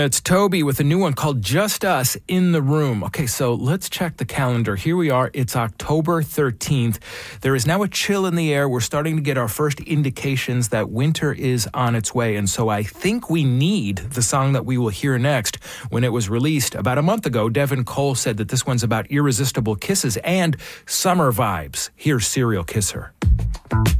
It's Toby with a new one called Just Us in the Room. Okay, so let's check the calendar. Here we are. It's October 13th. There is now a chill in the air. We're starting to get our first indications that winter is on its way. And so I think we need the song that we will hear next. When it was released about a month ago, Devin Cole said that this one's about irresistible kisses and summer vibes. Here's Serial Kisser.